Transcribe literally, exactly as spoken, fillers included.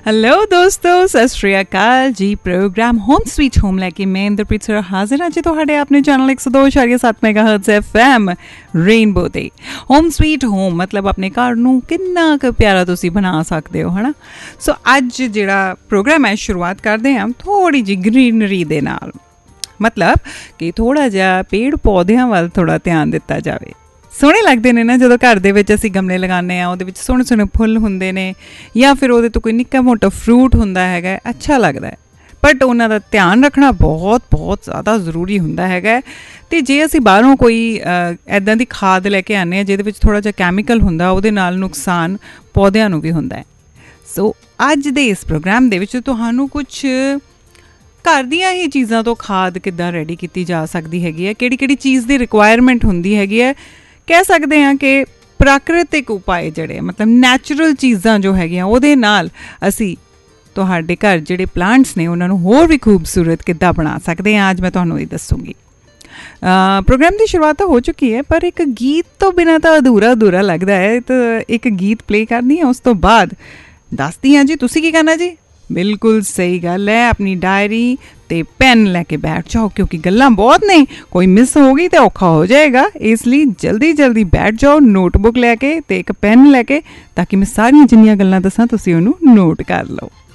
Hello दोस्तों, सत श्री अकाल जी। प्रोग्राम होम स्वीट होम लैके मैं इंद्रप्रीत सर हाजिर हाँ जी तुहाडे अपने चैनल एक सौ दो इशारिया सत्त मेगाहर्ट्ज़ एफ एम रेनबो ते। होम स्वीट होम मतलब अपने घर नूं किन्ना क प्यारा तुसीं बना सकदे हो, है ना। सो अज जिहड़ा प्रोग्राम है शुरुआत करदे हां थोड़ी जी ग्रीनरी दे नाल, मतलब कि थोड़ा जिहा पेड़ पौधिਆਂ ਵੱਲ थोड़ा ध्यान दिता जाए। सोहणे लगते हैं ना जो घर के असीं गमले लगाने आ, उहदे विच सोहणे सोहणे फुੱਲ हुंदे ने या फिर उहदे तो कोई निक्का मोटा फ्रूट हुंदा हैगा, अच्छा लगता है। बट उन्हां दा ध्यान रखना बहुत बहुत ज़्यादा जरूरी हुंदा हैगा। ते जे असीं बाहरों कोई ऐदां दी खाद लैके आने जिहदे विच थोड़ा जिहा कैमिकल हुंदा, उहदे नाल नुकसान पौधिਆਂ नूं भी हुंदा है। सो अज दे इस प्रोग्राम दे विच तुहानूं कुछ घर दियां ही चीज़ां तो खाद किद्दां रेडी कीती जा सकदी हैगी है, किहड़ी किहड़ी चीज़ दी रिक्वायरमेंट हुंदी हैगी है। कह सकते हैं कि प्राकृतिक उपाय जड़े मतलब नैचुरल चीज़ां जो हैगियां उहदे नाल असी तुहाडे घर जिहड़े प्लांट्स ने उन्हां नूं होर भी खूबसूरत किद्दां बना सकते हैं। आज मैं तुहानूं ये दसूँगी। प्रोग्राम की शुरुआत तो हो चुकी है, पर एक गीत तो बिना तो अधूरा अधूरा लगता है। तो एक गीत प्ले करनी है, उस तो बाद दसदी हाँ जी तुसीं की करना जी। बिल्कुल सही गल है, अपनी डायरी ते पेन लैके बैठ जाओ क्योंकि गल्लां बहुत ने, कोई मिस हो गई तो औखा हो जाएगा। इसलिए जल्दी जल्दी बैठ जाओ नोटबुक लैके ते एक पेन लैके, ताकि मैं सारियां जिन्नियां गल्लां दसां तुसीं उहनूं नोट कर लो।